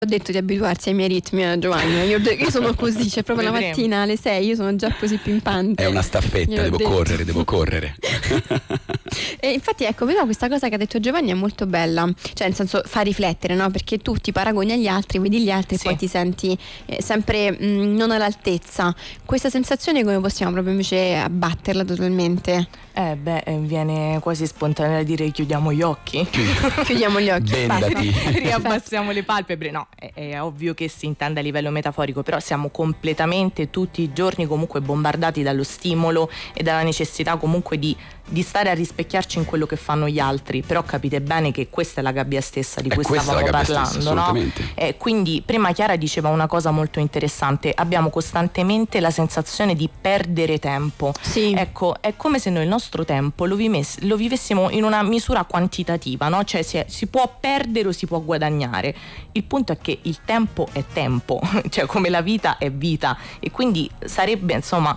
Ho detto di abituarsi ai miei ritmi, Giovanni. Io sono così, cioè proprio la mattina alle 6 io sono già così pimpante. È una staffetta, devo correre. E infatti ecco, vedo questa cosa che ha detto Giovanni è molto bella, cioè nel senso fa riflettere, no? Perché tu ti paragoni agli altri, vedi gli altri e poi ti senti sempre non all'altezza. Questa sensazione come possiamo proprio invece abbatterla totalmente? Viene quasi spontaneo da dire chiudiamo gli occhi. Chiudiamo gli occhi, bendati. Riabbassiamo le palpebre. No, è ovvio che si intende a livello metaforico, però siamo completamente tutti i giorni comunque bombardati dallo stimolo e dalla necessità comunque di stare a rispecchiarci in quello che fanno gli altri. Però capite bene che questa è la gabbia stessa di cui stavamo parlando, no? Quindi prima Chiara diceva una cosa molto interessante: abbiamo costantemente la sensazione di perdere tempo. Sì. Ecco, è come se noi il nostro tempo lo vivessimo in una misura quantitativa, no? Cioè si può perdere o si può guadagnare. Il punto è che il tempo è tempo, cioè come la vita è vita, e quindi sarebbe insomma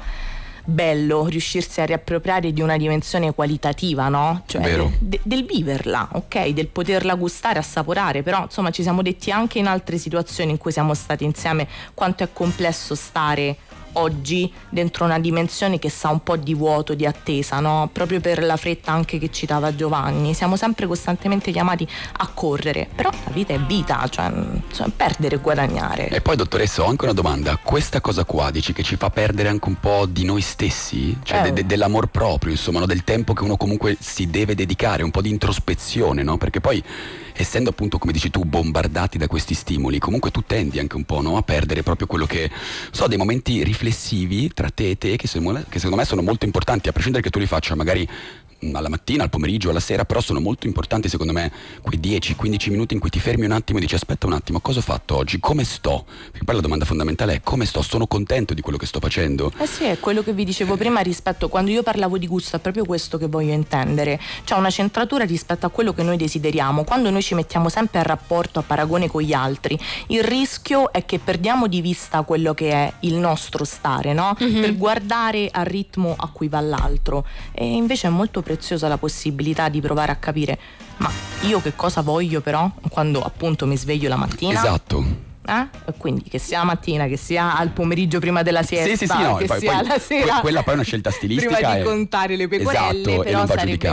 bello riuscirsi a riappropriare di una dimensione qualitativa, no? Cioè del viverla, ok? Del poterla gustare, assaporare. Però insomma ci siamo detti anche in altre situazioni in cui siamo stati insieme quanto è complesso stare oggi dentro una dimensione che sa un po' di vuoto, di attesa, no? Proprio per la fretta anche che citava Giovanni. Siamo sempre costantemente chiamati a correre, però la vita è vita, cioè perdere e guadagnare. E poi dottoressa, ho anche una domanda: questa cosa qua dici che ci fa perdere anche un po' di noi stessi? Cioè dell'amor proprio, insomma, no? Del tempo che uno comunque si deve dedicare, un po' di introspezione, no? Perché poi, essendo appunto, come dici tu, bombardati da questi stimoli, comunque tu tendi anche un po', no? A perdere proprio quello che, dei momenti riflessivi tra te e te che secondo me sono molto importanti, a prescindere che tu li faccia magari alla mattina, al pomeriggio, alla sera, però sono molto importanti secondo me quei 10-15 minuti in cui ti fermi un attimo e dici: aspetta un attimo, cosa ho fatto oggi? Come sto? Perché poi la domanda fondamentale è: come sto? Sono contento di quello che sto facendo? Sì, è quello che vi dicevo prima rispetto, quando io parlavo di gusto, è proprio questo che voglio intendere. C'è una centratura rispetto a quello che noi desideriamo. Quando noi ci mettiamo sempre a rapporto, a paragone con gli altri, il rischio è che perdiamo di vista quello che è il nostro stare, no? Per guardare al ritmo a cui va l'altro. E invece è molto preziosa la possibilità di provare a capire: ma io che cosa voglio però quando appunto mi sveglio la mattina? Esatto. Quindi che sia la mattina, che sia al pomeriggio prima della siesta, no, che poi, sia la sera. Quella poi è una scelta stilistica. Prima di contare le pecorelle, esatto, però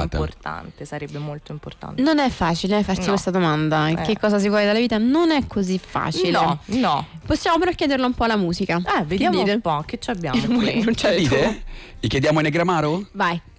sarebbe molto importante. Non è facile farsi questa domanda. Che cosa si vuole dalla vita? Non è così facile. No. Possiamo però chiederlo un po' alla musica. Vediamo un po' che ci abbiamo qui. Non c'è. Dite? Gli chiediamo Enegramaro? Vai.